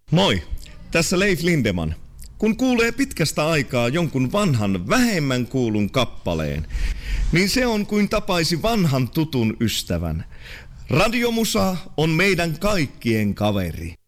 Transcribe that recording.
Moi, tässä Leif Lindeman. Kun kuulee pitkästä aikaa jonkun vanhan, vähemmän kuulun kappaleen, niin se on kuin tapaisi vanhan tutun ystävän. Radiomusa on meidän kaikkien kaveri.